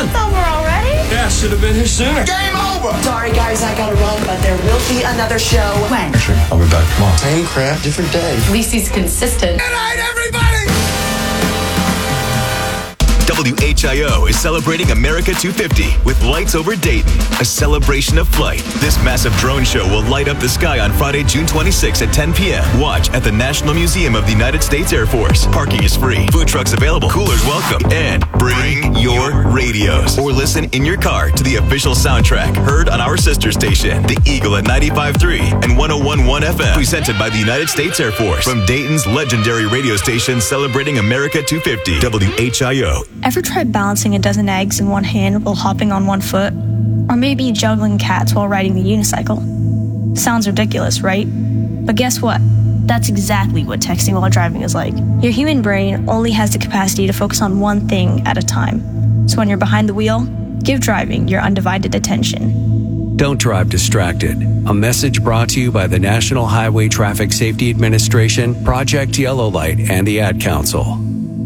done. It's over already? Yeah, should have been here sooner. Game over. Sorry, guys, I gotta run, but there will be another show. When? Sure, I'll be back tomorrow. Same crap, different day. At least he's consistent. Good night, everybody. WHIO is celebrating America 250 with Lights Over Dayton, a celebration of flight. This massive drone show will light up the sky on Friday, June 26 at 10 p.m. Watch at the National Museum of the United States Air Force. Parking is free, food trucks available, coolers welcome, and bring your radios or listen in your car to the official soundtrack heard on our sister station, The Eagle at 95.3 and 101.1 FM, presented by the United States Air Force from Dayton's legendary radio station celebrating America 250, WHIO. Ever tried balancing a dozen eggs in one hand while hopping on one foot? Or maybe juggling cats while riding the unicycle? Sounds ridiculous, right? But guess what? That's exactly what texting while driving is like. Your human brain only has the capacity to focus on one thing at a time. So when you're behind the wheel, give driving your undivided attention. Don't drive distracted. A message brought to you by the National Highway Traffic Safety Administration, Project Yellow Light, and the Ad Council.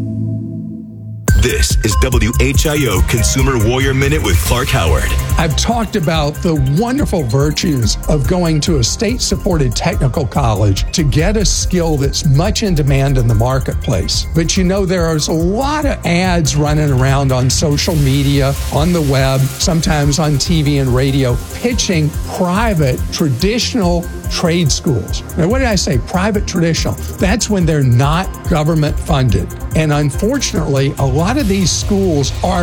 This is WHIO Consumer Warrior Minute with Clark Howard. I've talked about the wonderful virtues of going to a state-supported technical college to get a skill that's much in demand in the marketplace. But you know, there's a lot of ads running around on social media, on the web, sometimes on TV and radio, pitching private, traditional trade schools. Now, what did I say? Private, traditional. That's when they're not government funded. And unfortunately, a lot of these schools are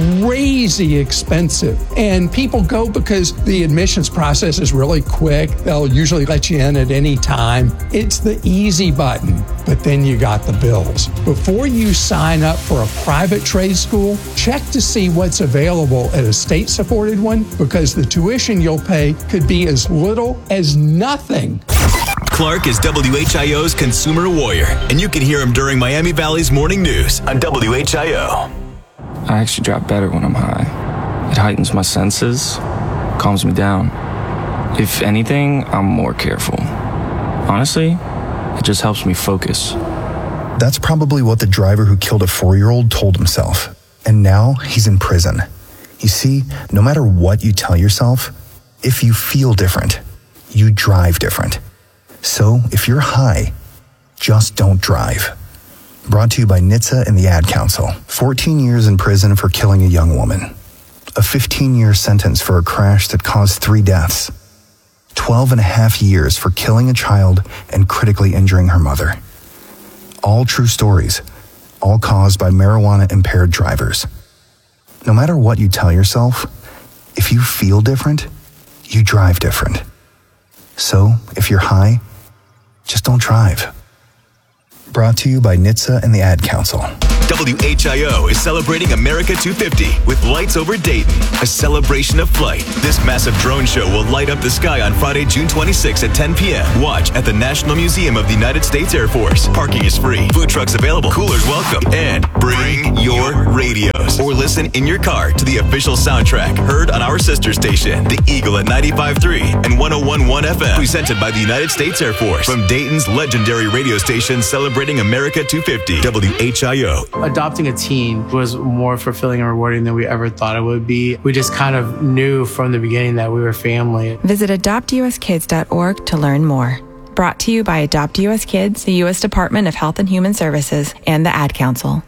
crazy expensive. And people go because the admissions process is really quick. They'll usually let you in at any time. It's the easy button, but then you got the bills. Before you sign up for a private trade school, check to see what's available at a state-supported one, because the tuition you'll pay could be as little as nothing. Clark is WHIO's Consumer Warrior, and you can hear him during Miami Valley's Morning News on WHIO. I actually drive better when I'm high. It heightens my senses, calms me down. If anything, I'm more careful. Honestly, it just helps me focus. That's probably what the driver who killed a 4-year-old told himself. And now he's in prison. You see, no matter what you tell yourself, if you feel different, you drive different. So if you're high, just don't drive. Brought to you by NHTSA and the Ad Council. 14 years in prison for killing a young woman. A 15-year sentence for a crash that caused 3 deaths. 12 and a half years for killing a child and critically injuring her mother. All true stories, all caused by marijuana-impaired drivers. No matter what you tell yourself, if you feel different, you drive different. So, if you're high, just don't drive. Brought to you by NHTSA and the Ad Council. WHIO is celebrating America 250 with Lights Over Dayton, a celebration of flight. This massive drone show will light up the sky on Friday, June 26 at 10 p.m. Watch at the National Museum of the United States Air Force. Parking is free, food trucks available, coolers welcome, and bring your radios or listen in your car to the official soundtrack heard on our sister station, The Eagle at 95.3 and 101.1 FM, presented by the United States Air Force from Dayton's legendary radio station celebrating America 250, WHIO. Adopting a teen was more fulfilling and rewarding than we ever thought it would be. We just kind of knew from the beginning that we were family. Visit adoptuskids.org to learn more. Brought to you by Adopt US Kids, the U.S. Department of Health and Human Services, and the Ad Council.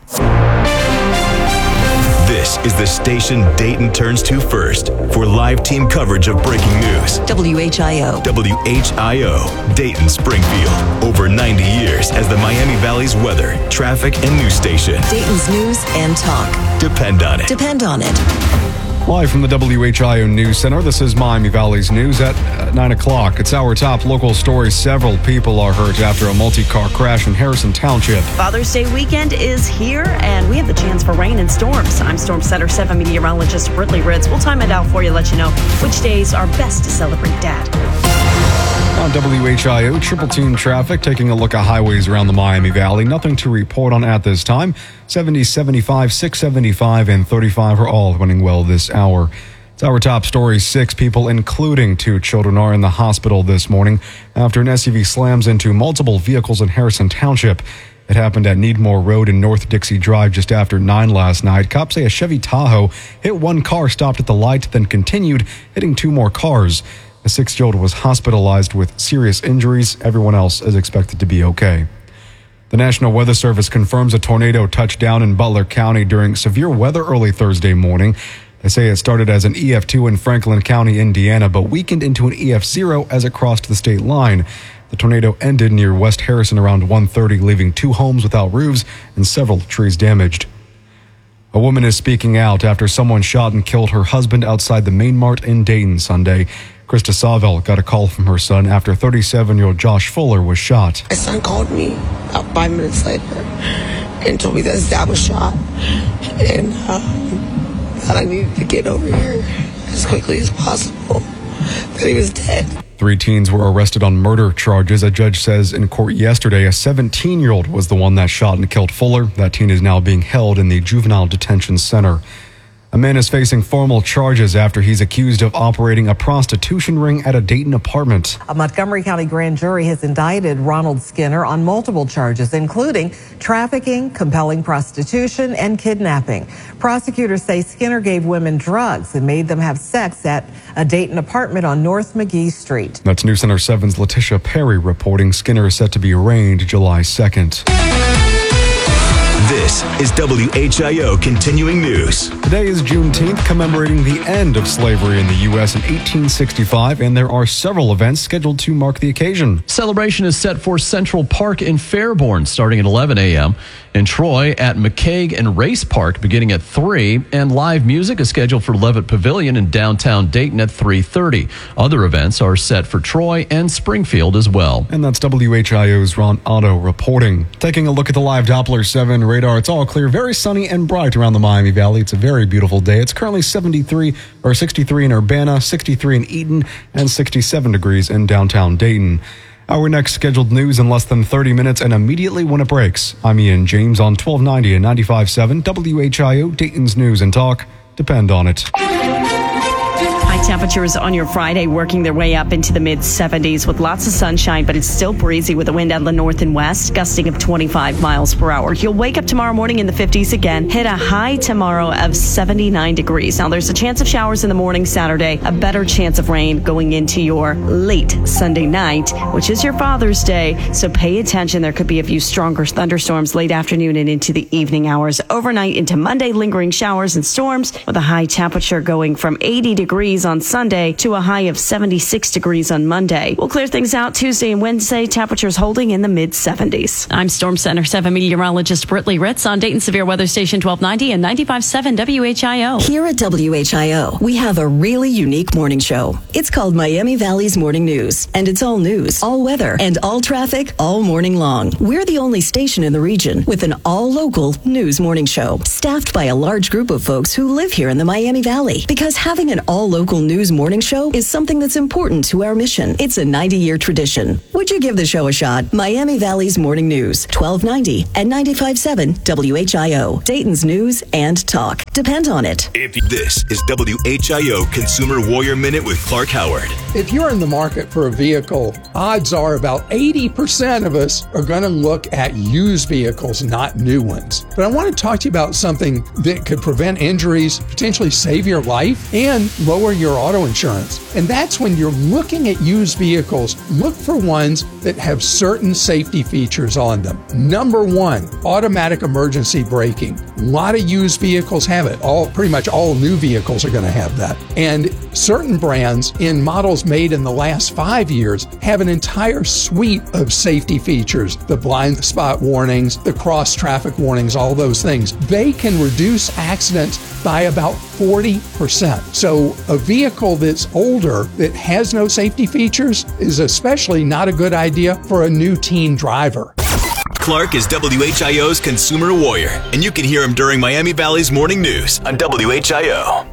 This is the station Dayton turns to first for live team coverage of breaking news. WHIO. WHIO, Dayton, Springfield. Over 90 years as the Miami Valley's weather, traffic, and news station. Dayton's news and talk. Depend on it. Depend on it. Live from the WHIO News Center, this is Miami Valley's news at 9 o'clock. It's our top local story. Several people are hurt after a multi-car crash in Harrison Township. Father's Day weekend is here, and we have the chance for rain and storms. I'm Storm Center 7 meteorologist Brittany Ritz. We'll time it out for you, let you know which days are best to celebrate Dad. On WHIO, triple team traffic, taking a look at highways around the Miami Valley. Nothing to report on at this time. 70, 75, 675, and 35 are all running well this hour. It's our top story. 6 people, including 2 children, are in the hospital this morning after an SUV slams into multiple vehicles in Harrison Township. It happened at Needmore Road and North Dixie Drive just after 9 last night. Cops say a Chevy Tahoe hit one car, stopped at the light, then continued, hitting 2 more cars. A 6-year-old was hospitalized with serious injuries. Everyone else is expected to be okay. The National Weather Service confirms a tornado touched down in Butler County during severe weather early Thursday morning. They say it started as an EF2 in Franklin County, Indiana, but weakened into an EF0 as it crossed the state line. The tornado ended near West Harrison around 1:30, leaving 2 homes without roofs and several trees damaged. A woman is speaking out after someone shot and killed her husband outside the Main Mart in Dayton Sunday. Krista Savell got a call from her son after 37-year-old Josh Fuller was shot. My son called me about 5 minutes later and told me that his dad was shot and that I needed to get over here as quickly as possible, that he was dead. 3 teens were arrested on murder charges. A judge says in court yesterday a 17-year-old was the one that shot and killed Fuller. That teen is now being held in the Juvenile Detention Center. A man is facing formal charges after he's accused of operating a prostitution ring at a Dayton apartment. A Montgomery County grand jury has indicted Ronald Skinner on multiple charges, including trafficking, compelling prostitution, and kidnapping. Prosecutors say Skinner gave women drugs and made them have sex at a Dayton apartment on North McGee Street. That's News Center 7's Letitia Perry reporting. Skinner is set to be arraigned July 2nd. This is WHIO Continuing News. Today is Juneteenth, commemorating the end of slavery in the U.S. in 1865, and there are several events scheduled to mark the occasion. Celebration is set for Central Park in Fairborn starting at 11 a.m., in Troy at McCaig and Race Park beginning at 3, and live music is scheduled for Levitt Pavilion in downtown Dayton at 3:30. Other events are set for Troy and Springfield as well. And that's WHIO's Ron Otto reporting. Taking a look at the live Doppler 7 radar, it's all clear, very sunny and bright around the Miami Valley. It's a very beautiful day. It's currently 63 in Urbana, 63 in Eaton, and 67 degrees in downtown Dayton. Our next scheduled news in less than 30 minutes and immediately when it breaks. I'm Ian James on 1290 and 95.7 WHIO, Dayton's News and Talk. Depend on it. High temperatures on your Friday working their way up into the mid-70s with lots of sunshine, but it's still breezy with a wind out of the north and west, gusting of 25 miles per hour. You'll wake up tomorrow morning in the 50s again, hit a high tomorrow of 79 degrees. Now, there's a chance of showers in the morning Saturday, a better chance of rain going into your late Sunday night, which is your Father's Day. So pay attention. There could be a few stronger thunderstorms late afternoon and into the evening hours. Overnight into Monday, lingering showers and storms with a high temperature going from 80 degrees on Sunday to a high of 76 degrees on Monday. We'll clear things out Tuesday and Wednesday, temperatures holding in the mid-70s. I'm Storm Center 7 meteorologist Britley Ritz on Dayton Severe Weather Station 1290 and 95.7 WHIO. Here at WHIO, we have a really unique morning show. It's called Miami Valley's Morning News, and it's all news, all weather, and all traffic all morning long. We're the only station in the region with an all-local news morning show, staffed by a large group of folks who live here in the Miami Valley. Because having an all-local news morning show is something that's important to our mission. It's a 90-year tradition. Would you give the show a shot? Miami Valley's Morning News, 1290 and 95.7 WHIO, Dayton's News and Talk. Depend on it. This is WHIO Consumer Warrior Minute with Clark Howard. If you're in the market for a vehicle, odds are about 80% of us are going to look at used vehicles, not new ones. But I want to talk to you about something that could prevent injuries, potentially save your life, and lower your auto insurance. And that's when you're looking at used vehicles, look for ones that have certain safety features on them. Number 1, automatic emergency braking. A lot of used vehicles have it. Pretty much all new vehicles are going to have that. And certain brands in models made in the last 5 years have an entire suite of safety features. The blind spot warnings, the cross traffic warnings, all those things. They can reduce accidents by about 40%. So a vehicle that's older that has no safety features is especially not a good idea for a new teen driver. Clark is WHIO's Consumer Warrior, and you can hear him during Miami Valley's Morning News on WHIO.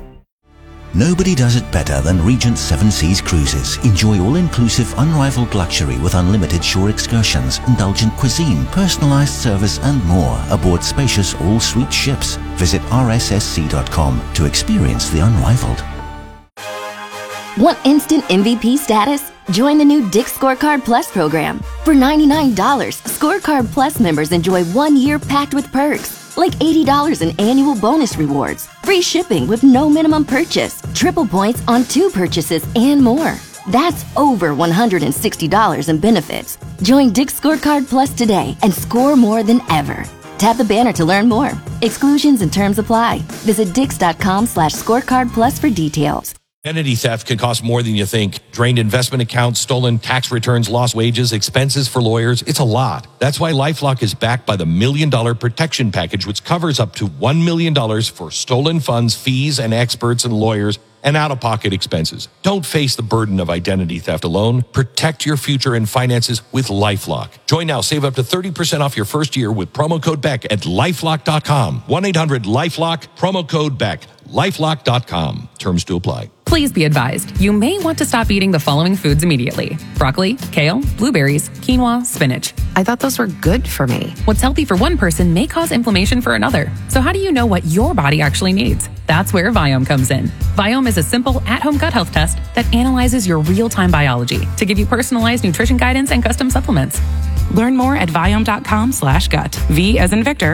Nobody does it better than Regent Seven Seas Cruises. Enjoy all-inclusive, unrivaled luxury with unlimited shore excursions, indulgent cuisine, personalized service, and more aboard spacious all-suite ships. Visit rssc.com to experience the unrivaled. Want instant MVP status? Join the new Dick's Scorecard Plus program. For $99, Scorecard Plus members enjoy 1 year packed with perks, like $80 in annual bonus rewards, free shipping with no minimum purchase, triple points on 2 purchases, and more. That's over $160 in benefits. Join Dick's Scorecard Plus today and score more than ever. Tap the banner to learn more. Exclusions and terms apply. Visit dix.com/scorecard plus for details. Identity theft can cost more than you think. Drained investment accounts, stolen tax returns, lost wages, expenses for lawyers. It's a lot. That's why LifeLock is backed by the $1 Million Protection Package, which covers up to $1 million for stolen funds, fees, and experts and lawyers, and out-of-pocket expenses. Don't face the burden of identity theft alone. Protect your future and finances with LifeLock. Join now. Save up to 30% off your first year with promo code BECK at LifeLock.com. 1-800-LifeLock, promo code BECK. LifeLock.com. Terms to apply. Please be advised, you may want to stop eating the following foods immediately: broccoli, kale, blueberries, quinoa, spinach. I thought those were good for me. What's healthy for one person may cause inflammation for another. So how do you know what your body actually needs? That's where Viome comes in. Viome is a simple at-home gut health test that analyzes your real-time biology to give you personalized nutrition guidance and custom supplements. Learn more at Viome.com/gut. V as in Victor,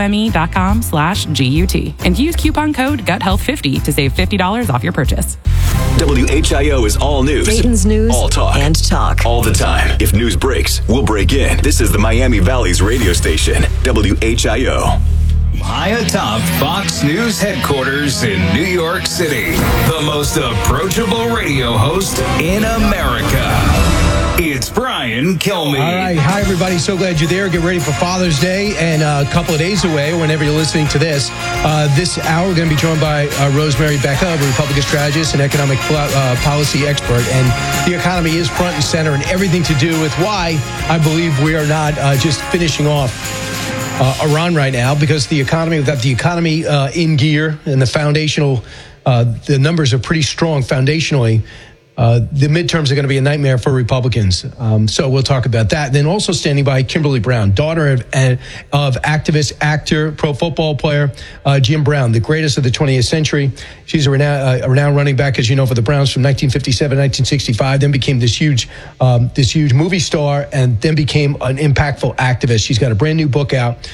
IOME.com/GUT. And use coupon code GUTHEALTH50 to save $50 off your purchase. WHIO is all news. Dayton's news all talk. And talk. All the time. If news breaks, we'll break in. This is the Miami Valley's radio station, WHIO. High atop Fox News headquarters in New York City, the most approachable radio host in America. It's Brian Kilmeade. All right. Hi, everybody. So glad you're there. Get ready for Father's Day. And a couple of days away, whenever you're listening to this hour, we're going to be joined by Rosemary Becca, a Republican strategist and economic policy expert. And the economy is front and center and everything to do with why I believe we are not just finishing off Iran right now, because the economy, without the economy in gear and the foundational, the numbers are pretty strong foundationally. The midterms are going to be a nightmare for Republicans. So we'll talk about that. Then also standing by, Kimberly Brown, daughter of activist, actor, pro football player, Jim Brown, the greatest of the 20th century. She's a renowned running back, as you know, for the Browns from 1957, 1965, then became this huge movie star, and then became an impactful activist. She's got a brand new book out.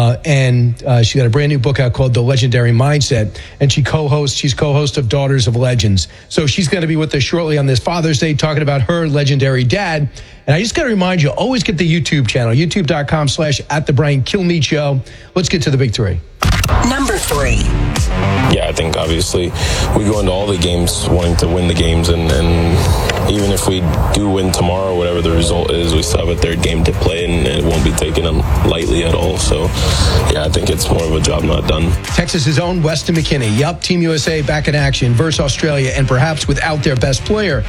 She got a brand new book out called The Legendary Mindset, and she's co-host of Daughters of Legends. So she's going to be with us shortly on this Father's Day, talking about her legendary dad. And I just got to remind you, always get the YouTube channel, youtube.com/@the-Brian-Kilmeade-Show. Let's get to the big three. Number 3. Yeah, I think obviously we go into all the games wanting to win the games, and even if we do win tomorrow, whatever the result is, we still have a third game to play, and it won't be taken lightly at all. So, yeah, I think it's more of a job not done. Texas's own Weston McKennie. Yup, Team USA back in action versus Australia, and perhaps without their best player.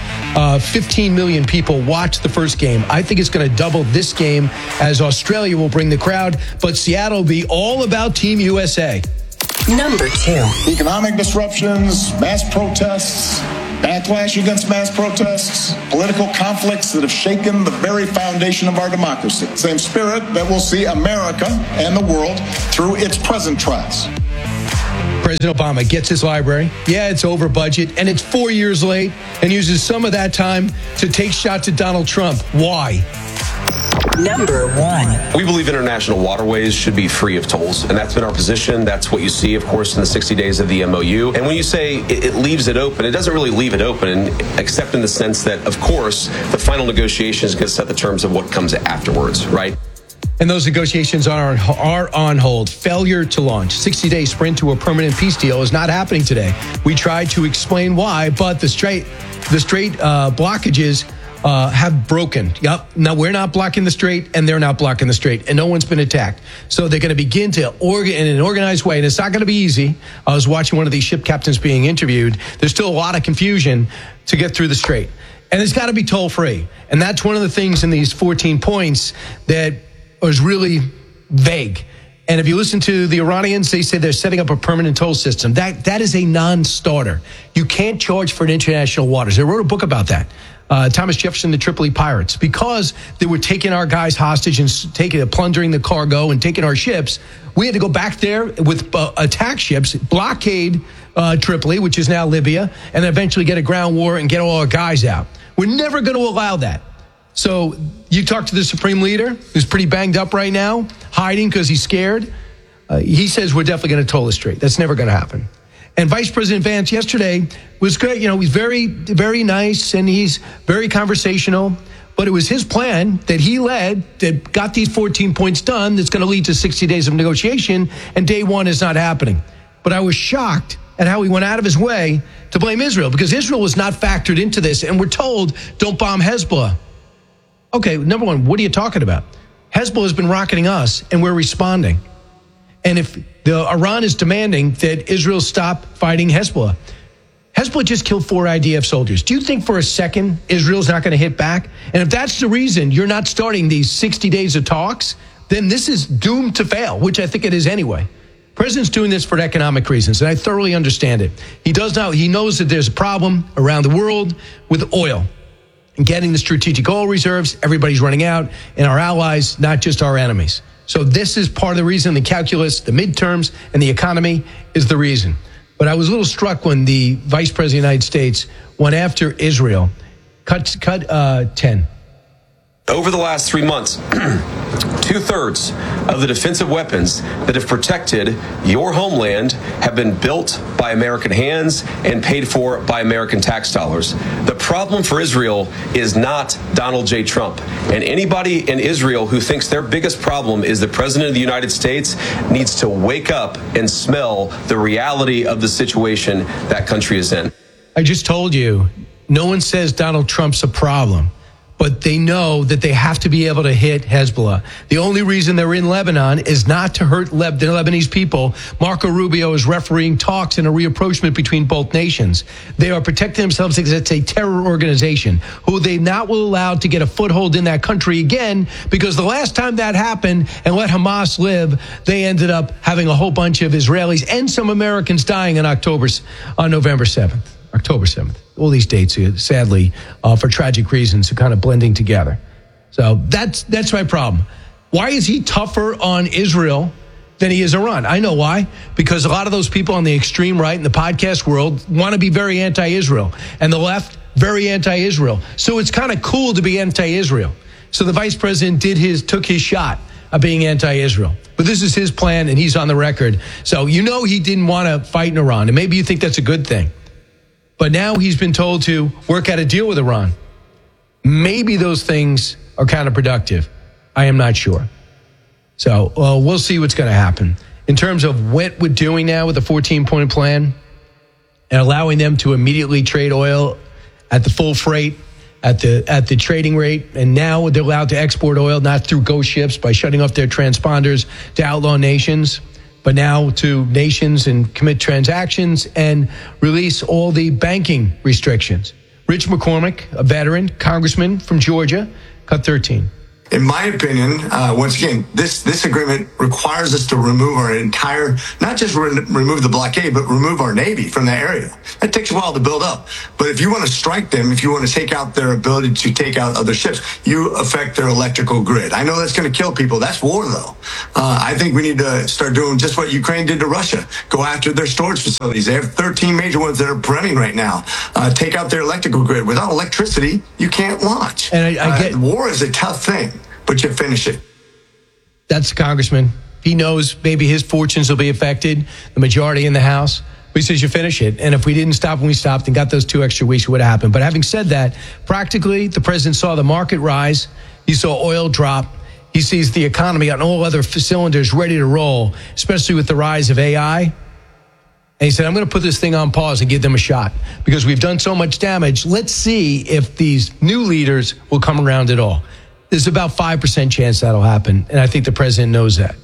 15 million people watched the first game. I think it's going to double this game, as Australia will bring the crowd, but Seattle will be all about Team USA. Number 2. Economic disruptions, mass protests, backlash against mass protests, political conflicts that have shaken the very foundation of our democracy. Same spirit that will see America and the world through its present trials. President Obama gets his library. Yeah, it's over budget, and it's 4 years late, and uses some of that time to take shots at Donald Trump. Why? Number 1. We believe international waterways should be free of tolls, and that's been our position. That's what you see, of course, in the 60 days of the MOU. And when you say it leaves it open, it doesn't really leave it open, except in the sense that, of course, the final negotiations can set the terms of what comes afterwards, right? And those negotiations are on hold. Failure to launch. 60-day sprint to a permanent peace deal is not happening today. We tried to explain why, but the straight blockages have broken. Yep. Now we're not blocking the strait, and they're not blocking the strait, and no one's been attacked. So they're going to begin to in an organized way, and it's not going to be easy. I was watching one of these ship captains being interviewed. There's still a lot of confusion to get through the strait, and it's got to be toll-free. And that's one of the things in these 14 points that was really vague. And if you listen to the Iranians, they say they're setting up a permanent toll system. That is a non-starter. You can't charge for international waters. They wrote a book about that. Thomas Jefferson, the Tripoli Pirates, because they were taking our guys hostage and plundering the cargo and taking our ships. We had to go back there with attack ships, blockade Tripoli, which is now Libya, and eventually get a ground war and get all our guys out. We're never going to allow that. So you talk to the Supreme Leader, who's pretty banged up right now, hiding because he's scared. He says we're definitely going to toll the strait. That's never going to happen. And Vice President Vance yesterday was great. He's very, very nice, and he's very conversational. But it was his plan that he led that got these 14 points done that's going to lead to 60 days of negotiation, and day one is not happening. But I was shocked at how he went out of his way to blame Israel, because Israel was not factored into this, and we're told, don't bomb Hezbollah. Okay, number one, what are you talking about? Hezbollah has been rocketing us, and we're responding. And if Iran is demanding that Israel stop fighting Hezbollah, Hezbollah just killed 4 IDF soldiers. Do you think for a second Israel's not going to hit back? And if that's the reason you're not starting these 60 days of talks, then this is doomed to fail, which I think it is anyway. The president's doing this for economic reasons, and I thoroughly understand it. He knows that there's a problem around the world with oil and getting the strategic oil reserves. Everybody's running out, and our allies, not just our enemies. So this is part of the reason. The calculus, the midterms, and the economy is the reason. But I was a little struck when the Vice President of the United States went after Israel. Cut 10. Over the last 3 months, 2/3 of the defensive weapons that have protected your homeland have been built by American hands and paid for by American tax dollars. The problem for Israel is not Donald J. Trump. And anybody in Israel who thinks their biggest problem is the President of the United States needs to wake up and smell the reality of the situation that country is in. I just told you, no one says Donald Trump's a problem. But they know that they have to be able to hit Hezbollah. The only reason they're in Lebanon is not to hurt the Lebanese people. Marco Rubio is refereeing talks and a reapproachment between both nations. They are protecting themselves because it's a terror organization who they not will allow to get a foothold in that country again, because the last time that happened and let Hamas live, they ended up having a whole bunch of Israelis and some Americans dying on November 7th. October 7th. All these dates, sadly, for tragic reasons, are kind of blending together. So that's my problem. Why is he tougher on Israel than he is Iran? I know why. Because a lot of those people on the extreme right in the podcast world want to be very anti-Israel. And the left, very anti-Israel. So it's kind of cool to be anti-Israel. So the vice president took his shot of being anti-Israel. But this is his plan, and he's on the record. So he didn't want to fight in Iran. And maybe you think that's a good thing. But now he's been told to work out a deal with Iran. Maybe those things are counterproductive. I am not sure. So we'll see what's going to happen. In terms of what we're doing now with the 14-point plan and allowing them to immediately trade oil at the full freight, at the trading rate, and now they're allowed to export oil, not through ghost ships, by shutting off their transponders to outlaw nations, but now to nations and commit transactions and release all the banking restrictions. Rich McCormick, a veteran, congressman from Georgia, cut 13. In my opinion, once again, this agreement requires us to remove our entire, not just remove the blockade, but remove our Navy from the area. That takes a while to build up. But if you want to strike them, if you want to take out their ability to take out other ships, you affect their electrical grid. I know that's going to kill people. That's war, though. I think we need to start doing just what Ukraine did to Russia. Go after their storage facilities. They have 13 major ones that are running right now. Take out their electrical grid. Without electricity, you can't launch. And I get war is a tough thing, but you finish it. That's the congressman. He knows maybe his fortunes will be affected, the majority in the House. But he says you finish it. And if we didn't stop when we stopped and got those 2 extra weeks, it would have happened. But having said that, practically, the president saw the market rise. He saw oil drop. He sees the economy on all other cylinders ready to roll, especially with the rise of AI. And he said, I'm going to put this thing on pause and give them a shot because we've done so much damage. Let's see if these new leaders will come around at all. There's about 5% chance that'll happen, and I think the president knows that.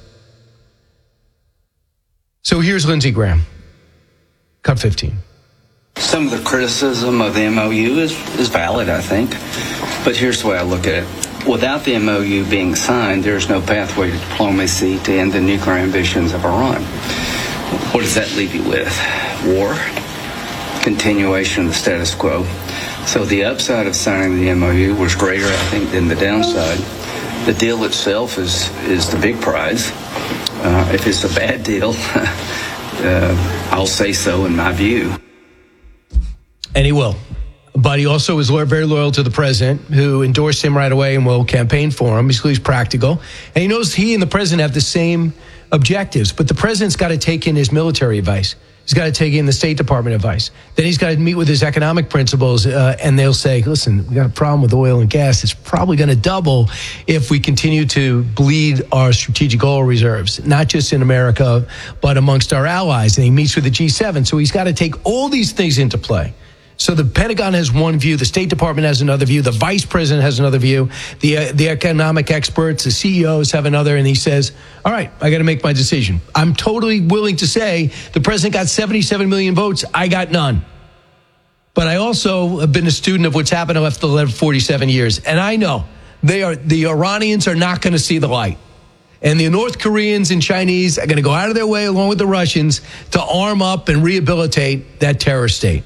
So here's Lindsey Graham. Cut 15. Some of the criticism of the MOU is valid, I think, but here's the way I look at it. Without the MOU being signed, there's no pathway to diplomacy to end the nuclear ambitions of Iran. What does that leave you with? War, continuation of the status quo. So the upside of signing the MOU was greater, I think, than the downside. The deal itself is the big prize. If it's a bad deal, I'll say so in my view. And he will. But he also is very loyal to the president, who endorsed him right away and will campaign for him. He's practical. And he knows he and the president have the same objectives. But the president's got to take in his military advice. He's got to take in the State Department advice. Then he's got to meet with his economic principals, and they'll say, listen, we got a problem with oil and gas. It's probably going to double if we continue to bleed our strategic oil reserves, not just in America, but amongst our allies. And he meets with the G7. So he's got to take all these things into play. So the Pentagon has one view, the State Department has another view, the Vice President has another view, the economic experts, the CEOs have another, and he says, all right, I got to make my decision. I'm totally willing to say the President got 77 million votes, I got none. But I also have been a student of what's happened after the 47 years, and I know the Iranians are not going to see the light. And the North Koreans and Chinese are going to go out of their way, along with the Russians, to arm up and rehabilitate that terror state.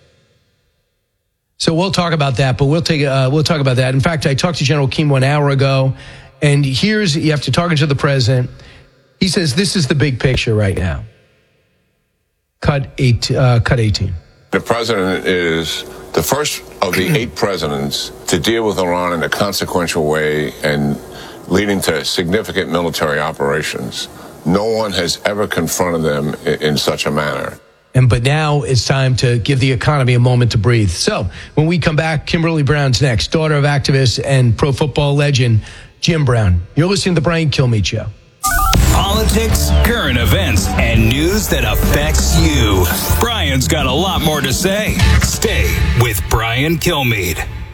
So we'll talk about that, but we'll talk about that. In fact, I talked to General Keane 1 hour ago, and you have to talk to the president. He says this is the big picture right now. Cut 18. The president is the first of the 8 presidents to deal with Iran in a consequential way and leading to significant military operations. No one has ever confronted them in such a manner. But now it's time to give the economy a moment to breathe. So when we come back, Kimberly Brown's next, daughter of activist and pro football legend Jim Brown. You're listening to the Brian Kilmeade Show. Politics, current events, and news that affects you. Brian's got a lot more to say. Stay with Brian Kilmeade.